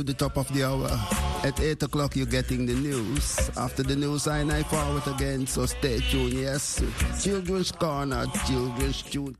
The top of the hour. At 8 o'clock you're getting the news. After the news I forward again, so stay tuned. Yes, Children's Corner, Children's Tune.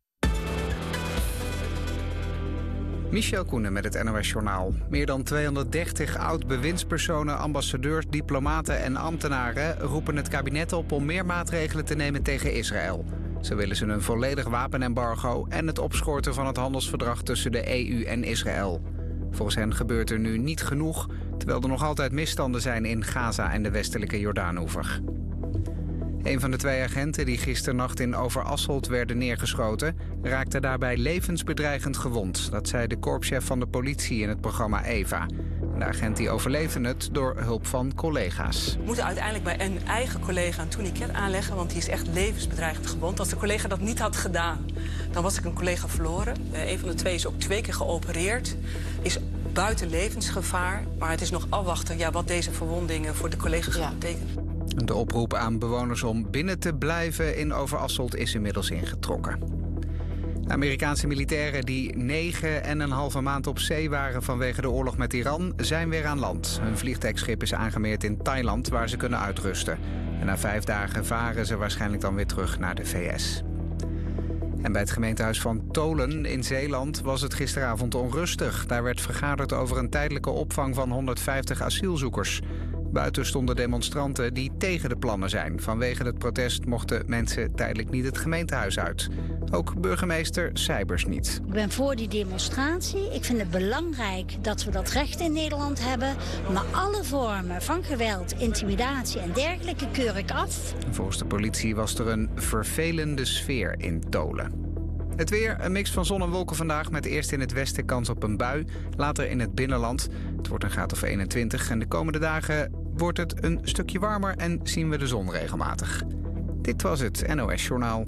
Michel Koenen met het NOS-journaal. Meer dan 230 oud-bewindspersonen, ambassadeurs, diplomaten en ambtenaren roepen het kabinet op om meer maatregelen te nemen tegen Israël. Zo willen ze een volledig wapenembargo en het opschorten van het handelsverdrag tussen de EU en Israël. Volgens hen gebeurt er nu niet genoeg, terwijl er nog altijd misstanden zijn in Gaza en de westelijke Jordaanoever. Een van de 2 agenten die gisternacht in Overasselt werden neergeschoten raakte daarbij levensbedreigend gewond. Dat zei de korpschef van de politie in het programma Eva. De agent die overleefde het door hulp van collega's. We moeten uiteindelijk bij een eigen collega een tourniquet aanleggen, want die is echt levensbedreigend gewond. Als de collega dat niet had gedaan, dan was ik een collega verloren. Een van de 2 is ook 2 keer geopereerd, is buiten levensgevaar. Maar het is nog afwachten wat deze verwondingen voor de collega's gaan betekenen. De oproep aan bewoners om binnen te blijven in Overasselt is inmiddels ingetrokken. De Amerikaanse militairen die 9,5 maand op zee waren vanwege de oorlog met Iran zijn weer aan land. Hun vliegdekschip is aangemeerd in Thailand waar ze kunnen uitrusten. En na 5 dagen varen ze waarschijnlijk dan weer terug naar de VS. En bij het gemeentehuis van Tolen in Zeeland was het gisteravond onrustig. Daar werd vergaderd over een tijdelijke opvang van 150 asielzoekers. Buiten stonden demonstranten die tegen de plannen zijn. Vanwege het protest mochten mensen tijdelijk niet het gemeentehuis uit. Ook burgemeester Seibers niet. Ik ben voor die demonstratie. Ik vind het belangrijk dat we dat recht in Nederland hebben. Maar alle vormen van geweld, intimidatie en dergelijke keur ik af. Volgens de politie was er een vervelende sfeer in Tolen. Het weer, een mix van zon en wolken vandaag met eerst in het westen kans op een bui. Later in het binnenland. Het wordt een graad of 21 en de komende dagen wordt het een stukje warmer en zien we de zon regelmatig. Dit was het NOS Journaal.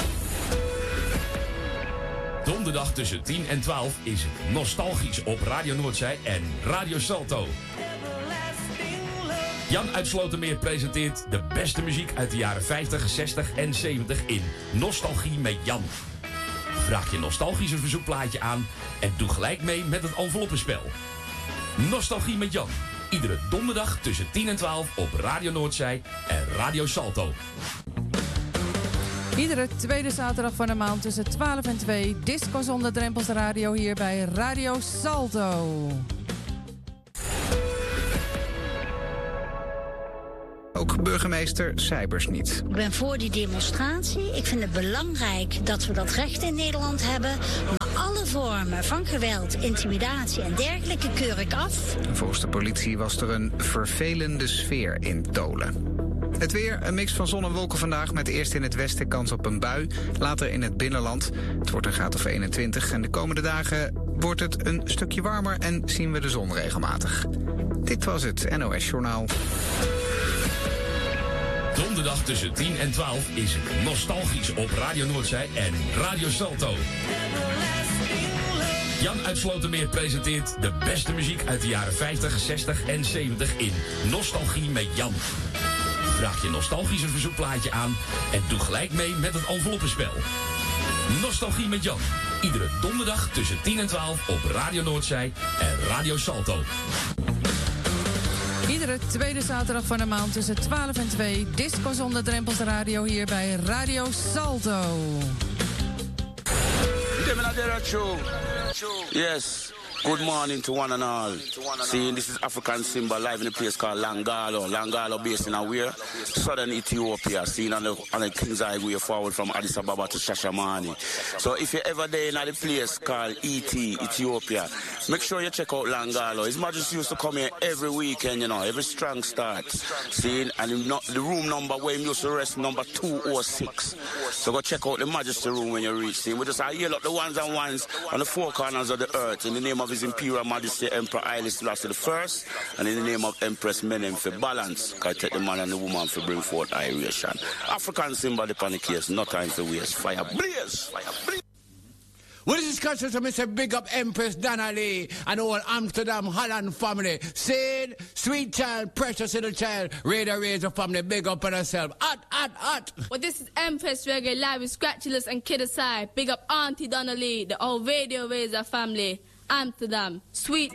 Donderdag tussen 10 en 12 is het nostalgisch op Radio Noordzij en Radio Salto. Jan uit Slotermeer presenteert de beste muziek uit de jaren 50, 60 en 70 in Nostalgie met Jan. Vraag je nostalgische verzoekplaatje aan en doe gelijk mee met het enveloppenspel. Nostalgie met Jan. Iedere donderdag tussen 10 en 12 op Radio Noordzij en Radio Salto. Iedere tweede zaterdag van de maand tussen 12 en 2... Disco zonder drempels radio hier bij Radio Salto. Ook burgemeester Seibers niet. Ik ben voor die demonstratie. Ik vind het belangrijk dat we dat recht in Nederland hebben. Maar alle vormen van geweld, intimidatie en dergelijke keur ik af. Volgens de politie was er een vervelende sfeer in Tolen. Het weer, een mix van zon en wolken vandaag met eerst in het westen kans op een bui. Later in het binnenland. Het wordt een graad of 21 en de komende dagen wordt het een stukje warmer en zien we de zon regelmatig. Dit was het NOS Journaal. Donderdag tussen 10 en 12 is het nostalgisch op Radio Noordzij en Radio Salto. Jan uit Slotermeer presenteert de beste muziek uit de jaren 50, 60 en 70 in Nostalgie met Jan. Vraag je nostalgische verzoekplaatje aan en doe gelijk mee met het enveloppenspel. Nostalgie met Jan. Iedere donderdag tussen 10 en 12 op Radio Noordzij en Radio Salto. Iedere tweede zaterdag van de maand tussen 12 en 2... Disco zonder drempels radio hier bij Radio Salto. Yes. Good morning to one and all. Seeing this is African Simba live in a place called Langalo. Langalo based in where? Southern Ethiopia. Seen on the King's Highway forward from Addis Ababa to Shashamane. So if you're ever there in a place called Ethiopia, make sure you check out Langalo. His Majesty used to come here every weekend, you know, every strong start. Seeing, and the room number where he used to rest, number 206. So go check out the Majesty room when you reach. See, we just heal up the ones and ones on the 4 corners of the earth in the name of His Imperial Majesty Emperor Haile Selassie I, and in the name of Empress Menem for balance, can take the man and the woman for bring forth iration. African symbol upon the case, no time for waste. Fire blaze! Fire blaze! Well, this is Country to Mr. Big Up Empress Donna Lee and all Amsterdam Holland family. Sid, sweet child, precious little child, Raider Razor family, big up on herself. Hot. Well, this is Empress Reggae live with Scratchulous and Kid Aside. Big up Auntie Donna Lee, the old Radio Razor family. Amsterdam, sweet